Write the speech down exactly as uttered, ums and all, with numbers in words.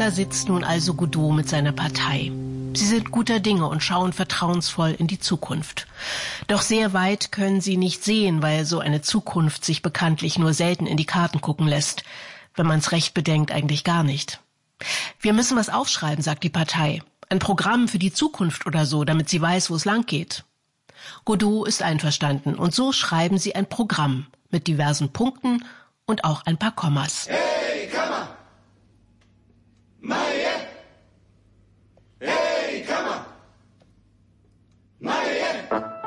Da sitzt nun also Godot mit seiner Partei. Sie sind guter Dinge und schauen vertrauensvoll in die Zukunft. Doch sehr weit können sie nicht sehen, weil so eine Zukunft sich bekanntlich nur selten in die Karten gucken lässt. Wenn man's recht bedenkt, eigentlich gar nicht. Wir müssen was aufschreiben, sagt die Partei. Ein Programm für die Zukunft oder so, damit sie weiß, wo es lang geht. Godot ist einverstanden und so schreiben sie ein Programm mit diversen Punkten und auch ein paar Kommas.